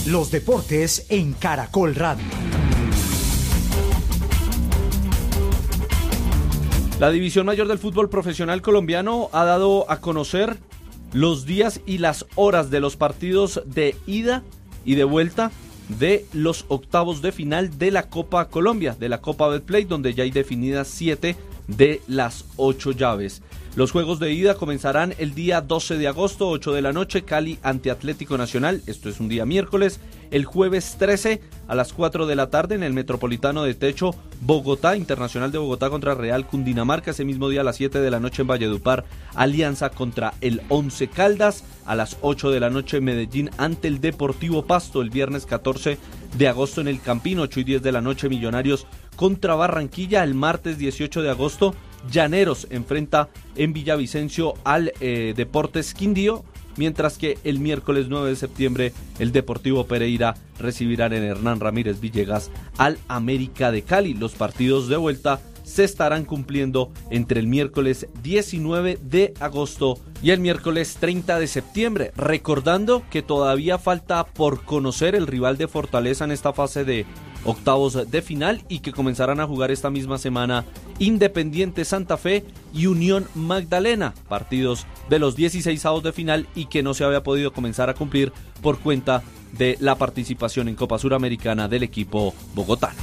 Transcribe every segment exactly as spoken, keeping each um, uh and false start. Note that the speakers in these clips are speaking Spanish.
Los deportes en Caracol Radio. La División Mayor del Fútbol Profesional Colombiano ha dado a conocer los días y las horas de los partidos de ida y de vuelta de los octavos de final de la Copa Colombia, de la Copa Betplay, donde ya hay definidas siete de las ocho llaves. Los juegos de ida comenzarán el día doce de agosto, ocho de la noche, Cali ante Atlético Nacional, esto es un día miércoles. El jueves trece a las cuatro de la tarde en el Metropolitano de Techo, Bogotá, Internacional de Bogotá contra Real Cundinamarca. Ese mismo día a las siete de la noche en Valledupar, Alianza contra el Once Caldas. A las ocho de la noche Medellín ante el Deportivo Pasto. El viernes catorce de agosto en el Campín, ocho y diez de la noche, Millonarios contra Barranquilla. El martes dieciocho de agosto, Llaneros enfrenta en Villavicencio al eh, Deportes Quindío, mientras que el miércoles nueve de septiembre el Deportivo Pereira recibirá en Hernán Ramírez Villegas al América de Cali. Los partidos de vuelta se estarán cumpliendo entre el miércoles diecinueve de agosto y el miércoles treinta de septiembre, recordando que todavía falta por conocer el rival de Fortaleza en esta fase de octavos de final y que comenzarán a jugar esta misma semana Independiente Santa Fe y Unión Magdalena, partidos de los dieciseisavos de final y que no se había podido comenzar a cumplir por cuenta de la participación en Copa Suramericana del equipo bogotano.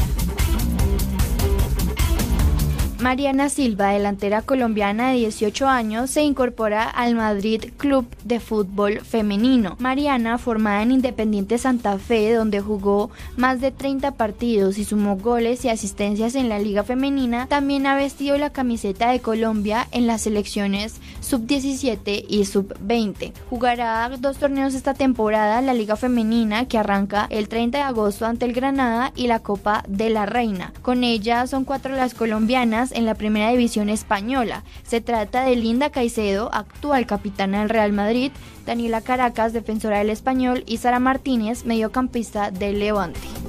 Mariana Silva, delantera colombiana de dieciocho años, se incorpora al Madrid Club de Fútbol Femenino. Mariana, formada en Independiente Santa Fe, donde jugó más de treinta partidos y sumó goles y asistencias en la Liga Femenina, también ha vestido la camiseta de Colombia en las selecciones sub diecisiete y sub veinte. Jugará dos torneos esta temporada, la Liga Femenina, que arranca el treinta de agosto ante el Granada, y la Copa de la Reina. Con ella son cuatro las colombianas en la primera división española. Se trata de Linda Caicedo, actual capitana del Real Madrid, Daniela Caracas, defensora del Español, y Sara Martínez, mediocampista del Levante.